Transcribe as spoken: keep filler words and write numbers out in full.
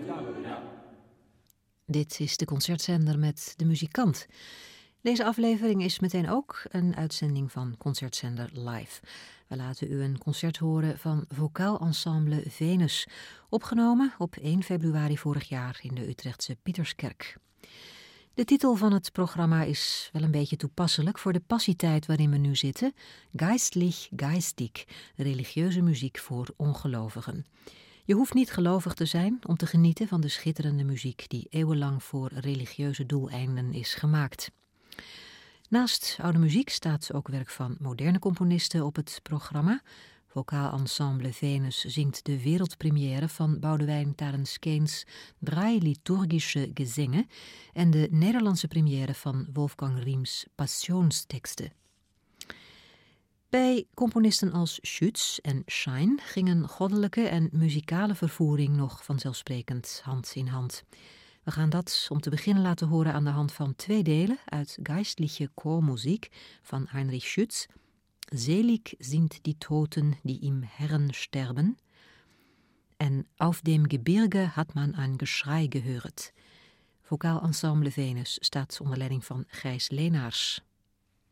Dit is de concertzender met de muzikant. Deze aflevering is meteen ook een uitzending van Concertzender Live. We laten u een concert horen van Vocaal Ensemble Venus, opgenomen op één februari vorig jaar in de Utrechtse Pieterskerk. De titel van het programma is wel een beetje toepasselijk voor de passietijd waarin we nu zitten. Geistlich geistig, religieuze muziek voor ongelovigen. Je hoeft niet gelovig te zijn om te genieten van de schitterende muziek die eeuwenlang voor religieuze doeleinden is gemaakt. Naast oude muziek staat ook werk van moderne componisten op het programma. Vocaal Ensemble Venus zingt de wereldpremière van Boudewijn Tarens-Keens Drei liturgische Gesänge en de Nederlandse première van Wolfgang Riem's Passionsteksten. Bij componisten als Schütz en Schein gingen goddelijke en muzikale vervoering nog vanzelfsprekend hand in hand. We gaan dat om te beginnen laten horen aan de hand van twee delen uit Geistliche Chormusik van Heinrich Schütz. Selig sind die Toten, die im Herrn sterben. En Auf dem Gebirge hat man ein Geschrei gehört. Vocaal Ensemble Venus staat onder leiding van Gijs Leenaars.